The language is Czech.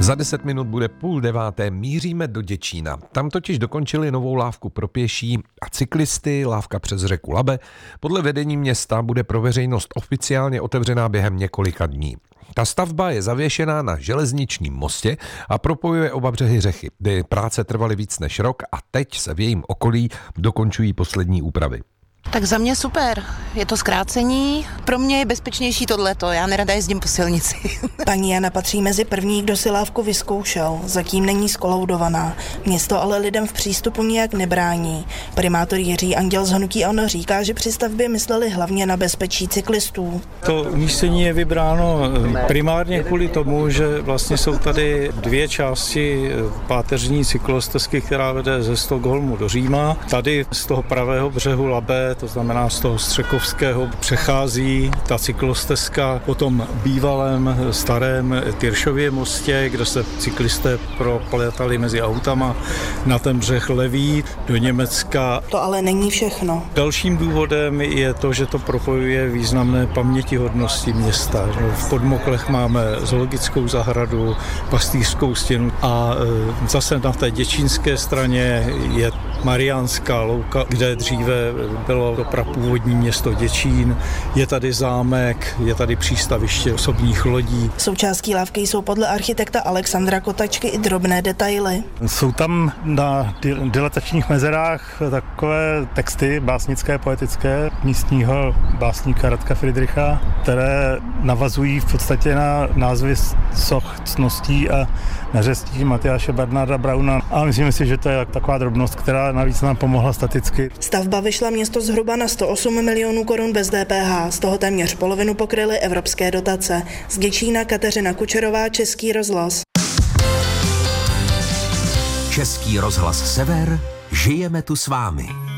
Za 10 minut bude 8:30, míříme do Děčína. Tam totiž dokončili novou lávku pro pěší a cyklisty, lávka přes řeku Labe. Podle vedení města bude pro veřejnost oficiálně otevřená během několika dní. Ta stavba je zavěšená na železničním mostě a propojuje oba břehy řeky, kdy práce trvaly víc než rok a teď se v jejím okolí dokončují poslední úpravy. Tak za mě super, je to zkrácení, pro mě je bezpečnější tohleto, já nerada jezdím po silnici. Paní Jana patří mezi první, kdo si lávku vyzkoušel, zatím není skoloudovaná. Město ale lidem v přístupu nijak nebrání. Primátor Jiří Anděl z hnutí ANO říká, že při stavbě mysleli hlavně na bezpečí cyklistů. To umístění je vybráno primárně kvůli tomu, že vlastně jsou tady dvě části páteřní cyklostezky, která vede ze Stockholmu do Říma. Tady z toho pravého břehu Labe, to znamená z toho Střekovského, přechází ta cyklostezka po tom bývalém starém Tyršově mostě, kde se cyklisté proplétali mezi autama na ten břeh levý do Německa. To ale není všechno. Dalším důvodem je to, že to propojuje významné pamětihodnosti města. V Podmoklech máme zoologickou zahradu, pastýřskou stěnu a zase na té děčínské straně je Mariánská louka, kde dříve bylo to prapůvodní město Děčín. Je tady zámek, je tady přístaviště osobních lodí. Součástí lávky jsou podle architekta Alexandra Kotačky i drobné detaily. Jsou tam na dilatačních mezerách takové texty básnické, poetické místního básníka Radka Friedricha, které navazují v podstatě na názvy soch ctností a neřestí Matyáše Bernarda Brauna. A myslím si, že to je taková drobnost, která navíc nám pomohla staticky. Stavba vyšla město zhruba na 108 milionů korun bez DPH, z toho téměř polovinu pokryly evropské dotace. Z Děčína Kateřina Kučerová, Český rozhlas. Český rozhlas Sever, žijeme tu s vámi.